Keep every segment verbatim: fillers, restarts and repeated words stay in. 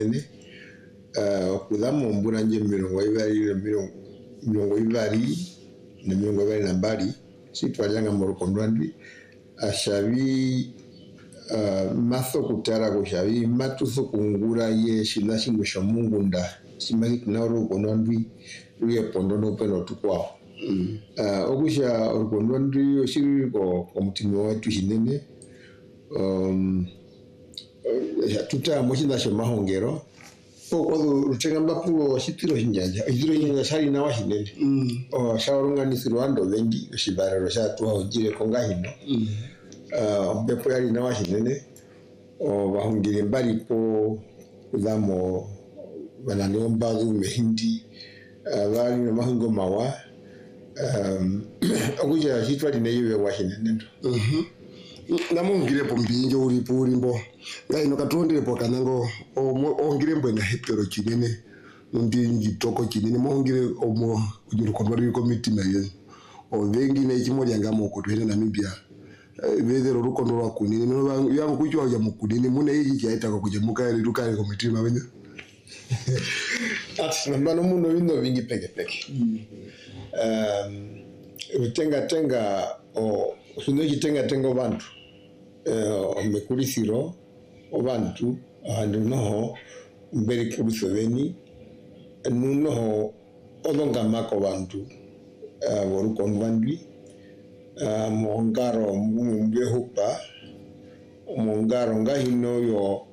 uh, kudamo mbuna nje mirongo ibari mirongo ibari na mirongo ibari na mbali si twajanga morokondwandi ashabi uh, matho kutara kushabi matuso kungura ye shinashi musha mungu nda simaki tunauro kondwandi ruye pondono peno tukwa mm. uh, okusha kondwandi oshiri ko komutimi wetu hinene um uh, tuta mochina shomahongero Odo rutengamba puo shitiro hinjanja idiro hinjanja shari na washinene mm. o shawarunga ni sirwando vengi shibara ro shatu ha ujire konga hino mm. uh, bepo yari na washinene o bahungire mbali po udamo bananiomba zu mehindi uh, bali na mahungo mawa um akuja hitwa dineyewe washinene ndo mhm namungire pombinje uri puri mbo ngai no katondere po kanango ongire mbo na heptero kinene ndi njitoko kinene mongire omo ujuru konwari committee na yen o vengi na ikimoja ngamo ko twene na Namibia vedero rukondo rwa kunini no yangu kuchwa ya mukudini mune hiki chaita ko kujemuka ile rukari committee mabenya ati nambano muno wino vingi peke peke um tenga tenga o Sunoji tenga tengo bantu eh mekulisiro obantu ahandi noho mbere kuluseveni nuno odonga mako bantu eh borukondwandi eh mongaro mbehupa mongaro ngahino yo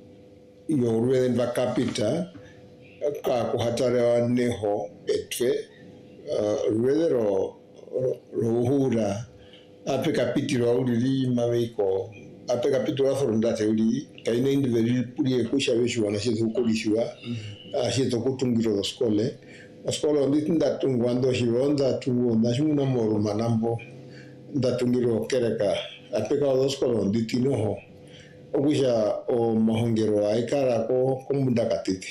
yo ruwe nda capita ka kuhatara neho etwe ruwe ro rohura ape capítulo aulili mabeko ape capítulo afondate uli kaina individual puli kusha beshu wana shezo kolishwa a shezo kutungiro do skole a skole ndi ndatungwando shibonda tungo ndashuna moro manambo ndatungiro kereka ape ka do skole ndi tinoho okusha o mahongero aikara ko komunda katiti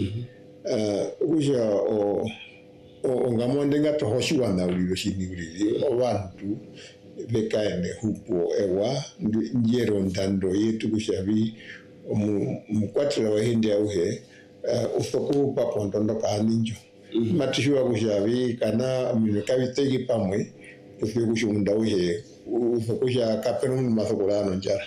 eh okusha o o ngamonde ngato hoshwa na uli shini uli o bantu bekaene hupo ewa njero ndando yetu kushabi mukwatira wa hindi auhe usoku pa pondondo ka ninjo matishwa kushabi kana minekabitegi pamwe kusyo kushunda uhe usokusha kapeno masokolano njara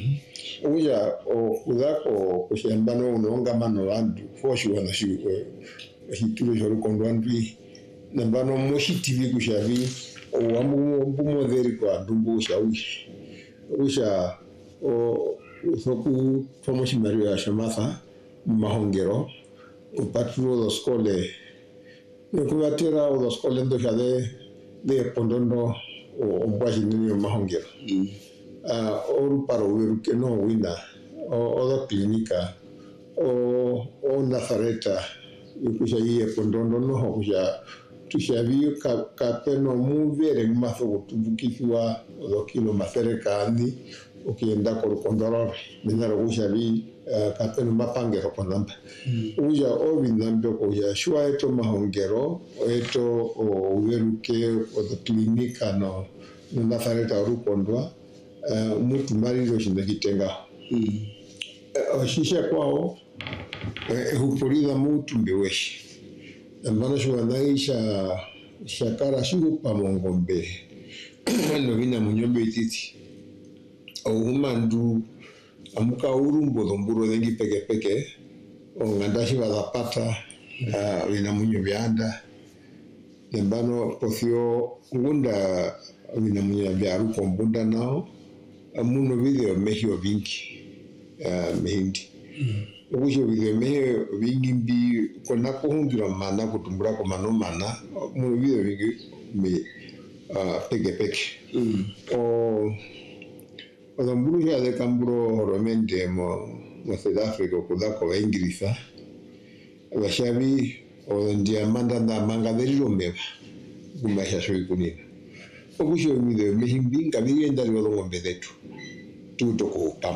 uya o kudako kushambano unonga mano wandu foshi wana shi hitulu joro kondwandwi nambano moshitivi kushabi o mbumo dheri kwa dumbu shawishi usha o soku tomoshi mario ya shamatha mahongero upatuo do skole nikubatera o do skole ndo shade de pondondo o mbashi nini mahongero ah oru para uweru que no wina o do klinika o o Nazareta yukusha iye pondondo no hokusha tushabiyo ka kapeno muvere maso kutubukishwa odokilo masereka andi ukienda ko kondoro minaro kushabi kapeno mapangero konamba uja obi nambe ko ya shwa eto mahongero eto uveruke odoklinika no Nazareta rukondwa mutu mariro shindakitenga oshisha kwao ehupuriza mutu mbeweshi Mbana shwa naisha shakara shiru pa mongombe no vina munyombe ititi o humandu amuka urumbo domburo dengi peke peke o ngandashi bazapata uh, vina munyombe anda mbano posio ngunda vina munyombe aru kombunda nao muno video mehio vingi uh, mehindi Ujo video me vingi mbi kona kuhundira mana kutumbura ko mano mana mu video vingi me peke peke o o domburu ya de kamburo horamente mo mo South Africa ko da ko ingrisa abashabi o ndia manda na manga de romeba kuma ya shoi kunina ujo video me himbi ngabiri ndari wo ngombe detu tuto ko pam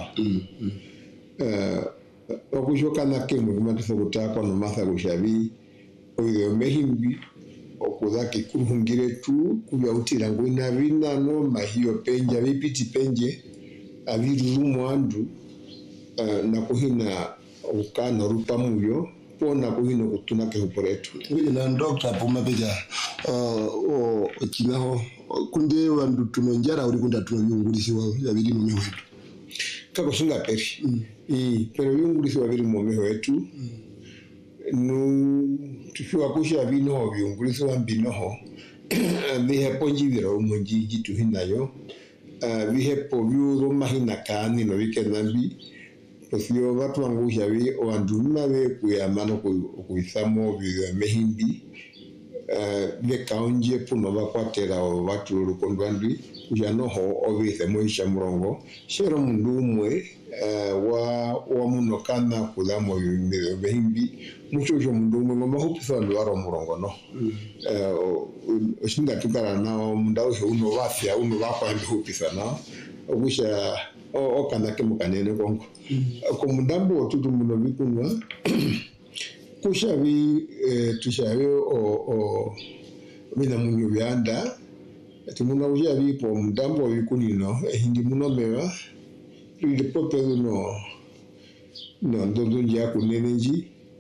eh okushoka na kemu kumatuso kutako no matha kushabi oyo mehimbi okudaki kuhungire tu kuya utira ngwina bina no mahio penja bipiti penje abiru mwandu uh, na kuhina ukana rupa muyo pona kuhino kutuna ke uporetu na doctor poma beja o kinaho kunde wandu tunonjara uri kunda tunonyungulisiwa yabiri mu wetu kako singa peri i pero yungulisiwa yabiri mu wetu no tukiwa kusha bino byungulisiwa mbinoho bihe ponjibira umunjiji tuhinayo bihe pobyo mahina kani no bikenambi posio watu wangu shabi oanduna be kuyamano kuisamo bya mehimbi be kaunje puno bakwatera watu rukondwandi kujano ho obise moisha murongo shero mundu umwe wa wa muno kana kudamo bya mehimbi mucho jo mundu umwe ngoma hopisa ndo aro murongo no eh oshinga tukara na mundao he uno wafya uno wakwa ndi hopisa na ogusha o kana ke mukanene kongo ko mundambo tutu muno bikunwa kushabi tushabe o o bina munyo byanda tumuna kushabi po mundambo bikunino hindi muno mewa ile pope no no ndo nja kunenenji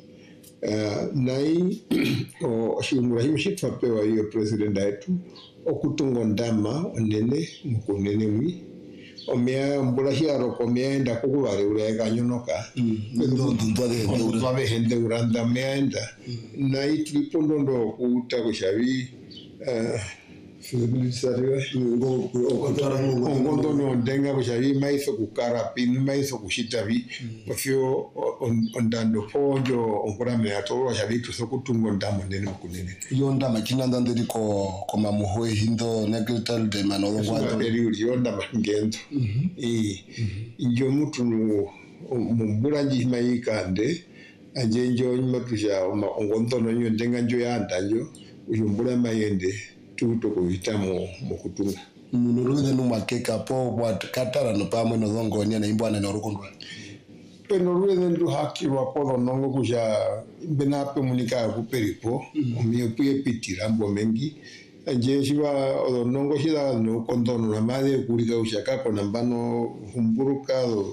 nai o shimurahim shitfapewa hiyo president wetu okutungo ndama onene mukunene mwi omea mbula hiaro komeenda kukubale ureka nyonoka ndo ndo de ndo ndo hende uranda meenda na itlipo ndo kuta kushabi eh fizibilizariwa ngo okotara ngo ndo no denga kushabi maiso kukara pin maiso kushitabi ofio ondando ponjo onkora me atoro shabi tusokutungo ndamo ndene kunene yonda machina ndandiri ko koma muhoe hindo negletal de manolo ngwato eri yonda mangendo eh injo mutu mumbulanji mayikande anje njo nyimatusha ongondo no nyo ndenga njo yanda njo ujumbula mayende tuto kuitamo mukutunga munuruze no makeka po what katara no pamwe no zongo nya na imbwana no rukundwa pero ruze ndo haki wa podo nongo kuja benape munika kuperipo omiyo pie pitira mbo mengi anje shiba odo nongo shida no kondono na made kurika ushaka kona mbano humburuka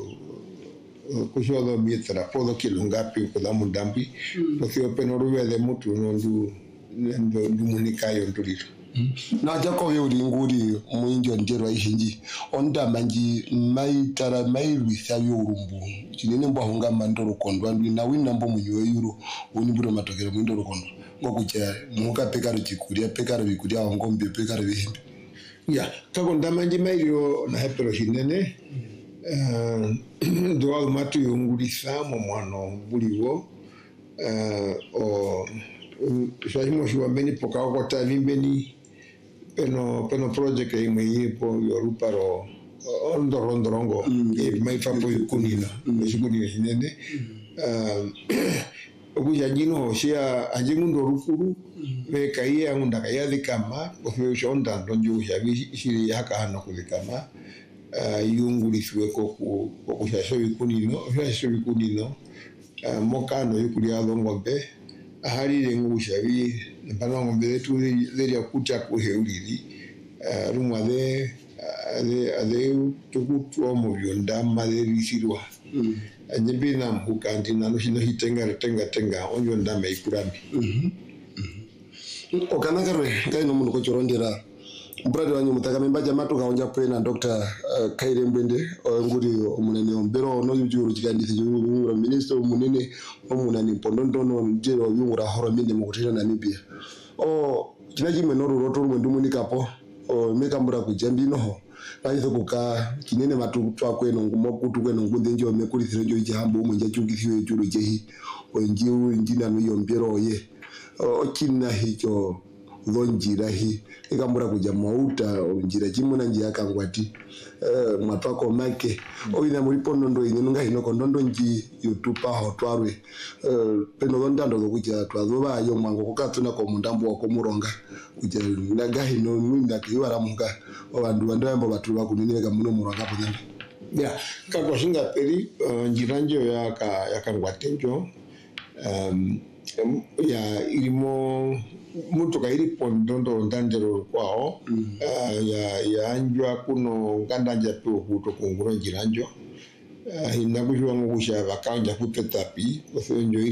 kushodo mietra podo kilungapi kula mundambi posio pero ruze de mutu no ndu ndo munika yo nduliro na jako yuri nguri muinjo ndero ihinji onda manji mai tara mai ruisa yorumbu kinene mbo honga mandoro kondwa ndi na wina mbo munyo yuro uni buro matokero mwindoro kondwa ngokucha muka pekaro chikuria pekaro bikuria ngombe pekaro bihimbe ya kako ndamanji mairo na hepero hinene eh ndo matu yongurisa mo mwana buliwo eh o shahimo shwa beni pokao kota limbeni peno peno project e meipo yoruparo ondo rondorongo e mai fapo kunina mesikunina hinene uh okuja jino shia ajengundo rukuru me kaia ngunda kaya dikama ofio shonda ndonjo shabi shiri haka hano kulikama yungulisiwe ko ko shasho bikunino shasho bikunino mokano yukulia ngombe ahari lengu shabi mpano ngombe tu leria kucha kuheulili rumwa de ade ade tukutu mo yonda maderisirwa anjebe na mukandi na no shino hitenga tenga tenga onyo ndame ikurambi okana karwe ngai no munuko chorondera brother wanyu mutakamemba jamatu kaonja pena Doctor Kaire Mbende nguri omunene ombero no yujuru chikandisi yungura minister omunene omunani pondondono njero yungura horo minde mukutira Namibia o chinaji menoro roto mwendu munikapo o mekambura kujambi no aizo kuka kinene matutwa kweno ngumokutu kweno ngunde njo mekulithire njo ihambo umunja chungithiwe juru jehi onjiu injina no yombero ye o kinna hicho dhonjira hi ikambura kuja mauta onjira chimuna njia kangwati eh matwako make oina mulipo ndondo ine nga hino kondondo nji yotupa hotwarwe eh peno ndando zokuja twazoba yo mwango kukatsuna ko mundambo wako muronga kuja ndaga hino mwinda kiwara munga abandu bandambo batu bakunineka muno muronga pozana ya kako shinga peri njira njo ya ka ya kangwate njo um ya ilimo mutu kairi pondondo ndandero kwao mm. uh, ya ya anjwa kuno ngandanja pe okuto kunguro njiranjo hina kushwa ngusha bakanja kupetapi kwa hiyo